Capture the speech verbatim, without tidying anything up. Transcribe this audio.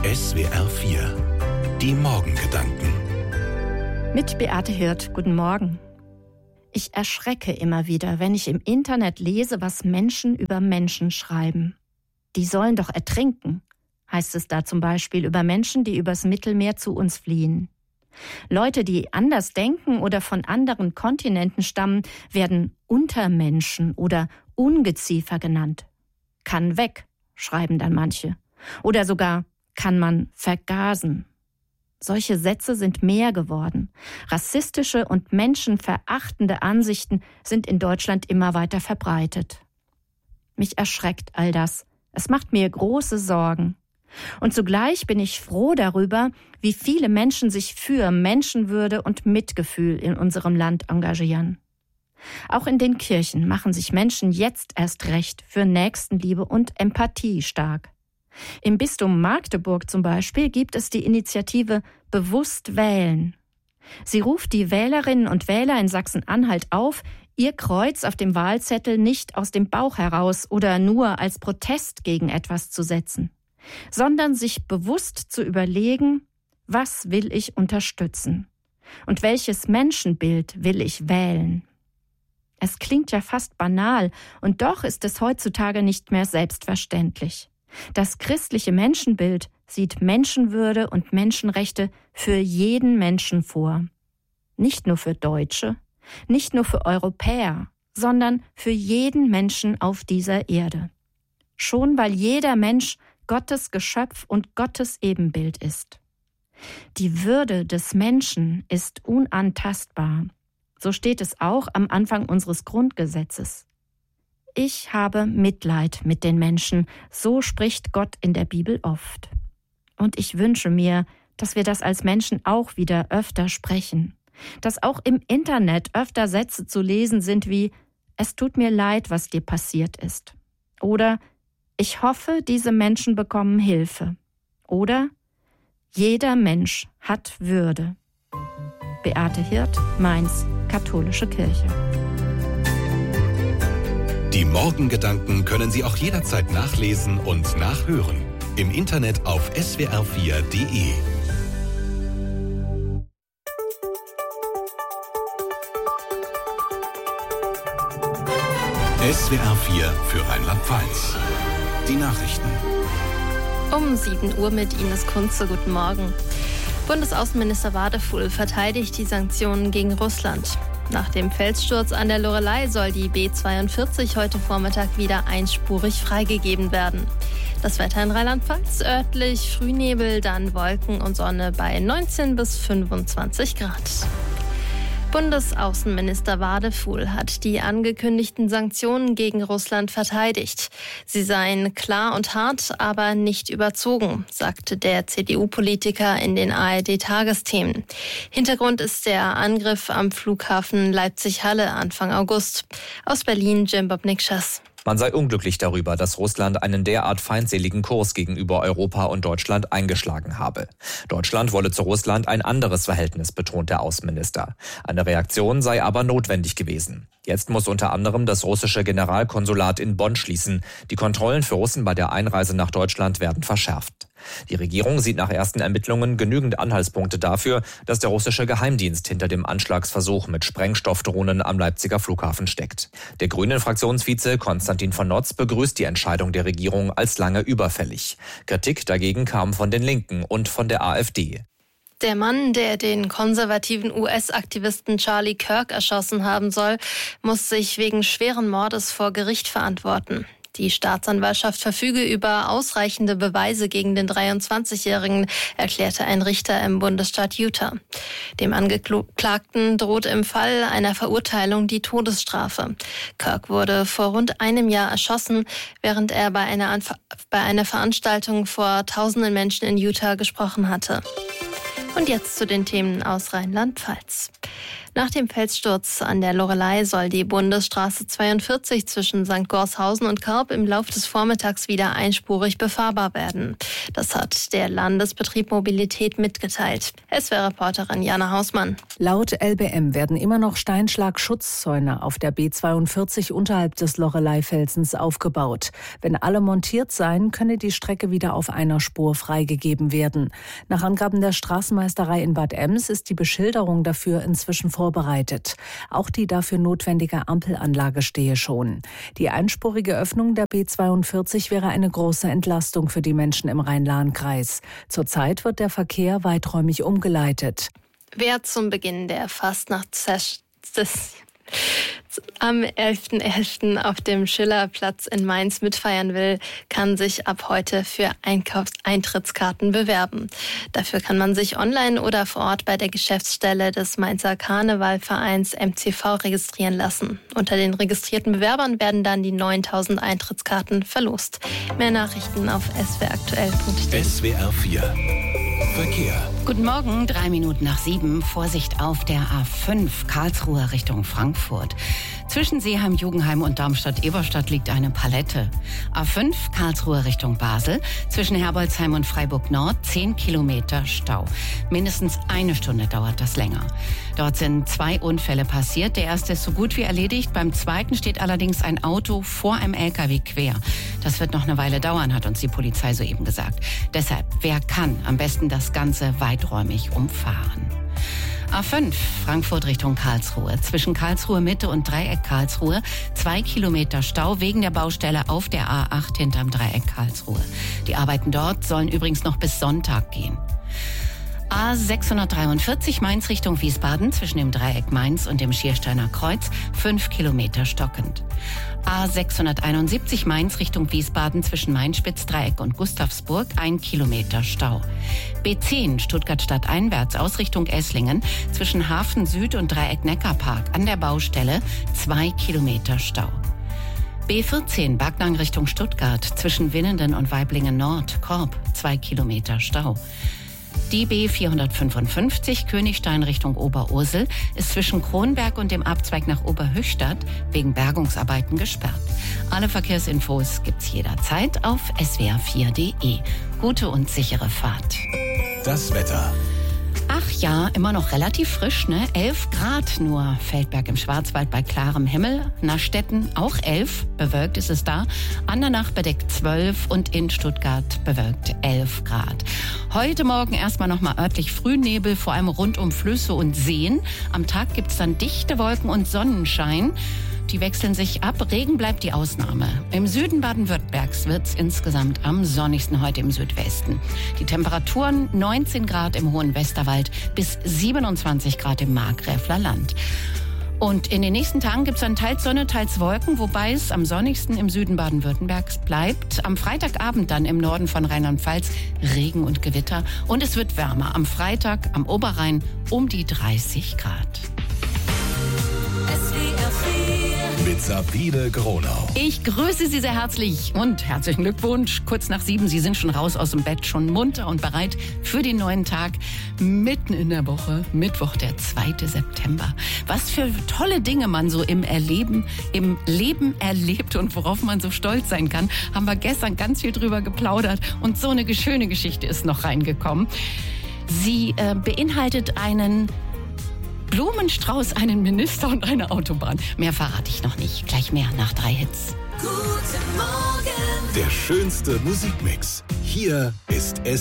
S W R vier. Die Morgengedanken. Mit Beate Hirt, guten Morgen. Ich erschrecke immer wieder, wenn ich im Internet lese, was Menschen über Menschen schreiben. Die sollen doch ertrinken, heißt es da zum Beispiel über Menschen, die übers Mittelmeer zu uns fliehen. Leute, die anders denken oder von anderen Kontinenten stammen, werden Untermenschen oder Ungeziefer genannt. Kann weg, schreiben dann manche. Oder sogar kann man vergasen. Solche Sätze sind mehr geworden. Rassistische und menschenverachtende Ansichten sind in Deutschland immer weiter verbreitet. Mich erschreckt all das. Es macht mir große Sorgen. Und zugleich bin ich froh darüber, wie viele Menschen sich für Menschenwürde und Mitgefühl in unserem Land engagieren. Auch in den Kirchen machen sich Menschen jetzt erst recht für Nächstenliebe und Empathie stark. Im Bistum Magdeburg zum Beispiel gibt es die Initiative Bewusst wählen. Sie ruft die Wählerinnen und Wähler in Sachsen-Anhalt auf, ihr Kreuz auf dem Wahlzettel nicht aus dem Bauch heraus oder nur als Protest gegen etwas zu setzen, sondern sich bewusst zu überlegen, was will ich unterstützen und welches Menschenbild will ich wählen. Es klingt ja fast banal, und doch ist es heutzutage nicht mehr selbstverständlich. Das christliche Menschenbild sieht Menschenwürde und Menschenrechte für jeden Menschen vor. Nicht nur für Deutsche, nicht nur für Europäer, sondern für jeden Menschen auf dieser Erde. Schon weil jeder Mensch Gottes Geschöpf und Gottes Ebenbild ist. Die Würde des Menschen ist unantastbar. So steht es auch am Anfang unseres Grundgesetzes. Ich habe Mitleid mit den Menschen, so spricht Gott in der Bibel oft. Und ich wünsche mir, dass wir das als Menschen auch wieder öfter sprechen. Dass auch im Internet öfter Sätze zu lesen sind wie „Es tut mir leid, was dir passiert ist." Oder „Ich hoffe, diese Menschen bekommen Hilfe." Oder „Jeder Mensch hat Würde." Beate Hirt, Mainz, Katholische Kirche. Die Morgengedanken können Sie auch jederzeit nachlesen und nachhören. Im Internet auf S W R vier Punkt de. S W R vier für Rheinland-Pfalz. Die Nachrichten. Um sieben Uhr mit Ines Kunze. Guten Morgen. Bundesaußenminister Wadefuhl verteidigt die Sanktionen gegen Russland. Nach dem Felssturz an der Loreley soll die B zweiundvierzig heute Vormittag wieder einspurig freigegeben werden. Das Wetter in Rheinland-Pfalz: örtlich Frühnebel, dann Wolken und Sonne bei neunzehn bis fünfundzwanzig Grad. Bundesaußenminister Wadefuhl hat die angekündigten Sanktionen gegen Russland verteidigt. Sie seien klar und hart, aber nicht überzogen, sagte der C D U-Politiker in den A R D-Tagesthemen. Hintergrund ist der Angriff am Flughafen Leipzig-Halle Anfang August. Aus Berlin Jim Bob-Nikschas. Man sei unglücklich darüber, dass Russland einen derart feindseligen Kurs gegenüber Europa und Deutschland eingeschlagen habe. Deutschland wolle zu Russland ein anderes Verhältnis, betont der Außenminister. Eine Reaktion sei aber notwendig gewesen. Jetzt muss unter anderem das russische Generalkonsulat in Bonn schließen. Die Kontrollen für Russen bei der Einreise nach Deutschland werden verschärft. Die Regierung sieht nach ersten Ermittlungen genügend Anhaltspunkte dafür, dass der russische Geheimdienst hinter dem Anschlagsversuch mit Sprengstoffdrohnen am Leipziger Flughafen steckt. Der Grünen-Fraktionsvize Konstantin von Notz begrüßt die Entscheidung der Regierung als lange überfällig. Kritik dagegen kam von den Linken und von der A f D. Der Mann, der den konservativen U S-Aktivisten Charlie Kirk erschossen haben soll, muss sich wegen schweren Mordes vor Gericht verantworten. Die Staatsanwaltschaft verfüge über ausreichende Beweise gegen den dreiundzwanzigjährigen, erklärte ein Richter im Bundesstaat Utah. Dem Angeklagten droht im Fall einer Verurteilung die Todesstrafe. Kirk wurde vor rund einem Jahr erschossen, während er bei einer, Anf- bei einer Veranstaltung vor tausenden Menschen in Utah gesprochen hatte. Und jetzt zu den Themen aus Rheinland-Pfalz. Nach dem Felssturz an der Loreley soll die Bundesstraße zweiundvierzig zwischen Sankt Gorshausen und Körb im Laufe des Vormittags wieder einspurig befahrbar werden. Das hat der Landesbetrieb Mobilität mitgeteilt. S W R-Reporterin Jana Hausmann. Laut L B M werden immer noch Steinschlag-Schutzzäune auf der B zweiundvierzig unterhalb des Loreley-Felsens aufgebaut. Wenn alle montiert seien, könne die Strecke wieder auf einer Spur freigegeben werden. Nach Angaben der Straßenmeisterei in Bad Ems ist die Beschilderung dafür inzwischen vorbereitet. Auch die dafür notwendige Ampelanlage stehe schon. Die einspurige Öffnung der B zweiundvierzig wäre eine große Entlastung für die Menschen im Rhein-Lahn-Kreis. Zurzeit wird der Verkehr weiträumig umgeleitet. Wer zum Beginn der Fastnachtssession am elften elften auf dem Schillerplatz in Mainz mitfeiern will, kann sich ab heute für Einkaufs- Eintrittskarten bewerben. Dafür kann man sich online oder vor Ort bei der Geschäftsstelle des Mainzer Karnevalvereins M C V registrieren lassen. Unter den registrierten Bewerbern werden dann die neuntausend Eintrittskarten verlost. Mehr Nachrichten auf s w r aktuell punkt d e. S W R vier Verkehr. Guten Morgen, drei Minuten nach sieben. Vorsicht auf der A fünf, Karlsruhe Richtung Frankfurt. Zwischen Seeheim, Jugendheim und Darmstadt-Eberstadt liegt eine Palette. A fünf, Karlsruhe Richtung Basel. Zwischen Herbolzheim und Freiburg Nord zehn Kilometer Stau. Mindestens eine Stunde dauert das länger. Dort sind zwei Unfälle passiert. Der erste ist so gut wie erledigt. Beim zweiten steht allerdings ein Auto vor einem L K W quer. Das wird noch eine Weile dauern, hat uns die Polizei soeben gesagt. Deshalb, wer kann, am besten das Ganze weiträumig umfahren. A fünf, Frankfurt Richtung Karlsruhe. Zwischen Karlsruhe Mitte und Dreieck Karlsruhe zwei Kilometer Stau wegen der Baustelle auf der A acht hinterm Dreieck Karlsruhe. Die Arbeiten dort sollen übrigens noch bis Sonntag gehen. A sechshundertdreiundvierzig Mainz Richtung Wiesbaden zwischen dem Dreieck Mainz und dem Schiersteiner Kreuz fünf Kilometer stockend. A sechshunderteinundsiebzig Mainz Richtung Wiesbaden zwischen Main-Spitz-Dreieck und Gustavsburg ein Kilometer Stau. B zehn Stuttgart stadteinwärts aus Richtung Esslingen zwischen Hafen Süd und Dreieck Neckarpark an der Baustelle zwei Kilometer Stau. B vierzehn Backnang Richtung Stuttgart zwischen Winnenden und Waiblingen Nord Korb zwei Kilometer Stau. Die B vierhundertfünfundfünfzig Königstein Richtung Oberursel ist zwischen Kronberg und dem Abzweig nach Oberhöchstadt wegen Bergungsarbeiten gesperrt. Alle Verkehrsinfos gibt's jederzeit auf s w r vier punkt d e. Gute und sichere Fahrt. Das Wetter. Ach ja, immer noch relativ frisch, ne? elf Grad nur. Feldberg im Schwarzwald bei klarem Himmel. Nastetten auch elf, bewölkt ist es da. Andernach bedeckt zwölf und in Stuttgart bewölkt elf Grad. Heute Morgen erstmal nochmal örtlich Frühnebel, vor allem rund um Flüsse und Seen. Am Tag gibt's dann dichte Wolken und Sonnenschein. Die wechseln sich ab. Regen bleibt die Ausnahme. Im Süden Baden-Württembergs wird's insgesamt am sonnigsten heute im Südwesten. Die Temperaturen neunzehn Grad im hohen Westerwald bis siebenundzwanzig Grad im Markgräfler Land. Und in den nächsten Tagen gibt's dann teils Sonne, teils Wolken, wobei es am sonnigsten im Süden Baden-Württembergs bleibt. Am Freitagabend dann im Norden von Rheinland-Pfalz Regen und Gewitter. Und es wird wärmer. Am Freitag am Oberrhein um die dreißig Grad. Mit Sabine Gronau. Ich grüße Sie sehr herzlich und herzlichen Glückwunsch. Kurz nach sieben, Sie sind schon raus aus dem Bett, schon munter und bereit für den neuen Tag. Mitten in der Woche, Mittwoch, der zweite September. Was für tolle Dinge man so im Erleben, im Leben erlebt und worauf man so stolz sein kann, haben wir gestern ganz viel drüber geplaudert. Und so eine schöne Geschichte ist noch reingekommen. Sie äh, beinhaltet einen Blumenstrauß, einen Minister und eine Autobahn. Mehr verrate ich noch nicht. Gleich mehr nach drei Hits. Guten Morgen. Der schönste Musikmix. Hier ist S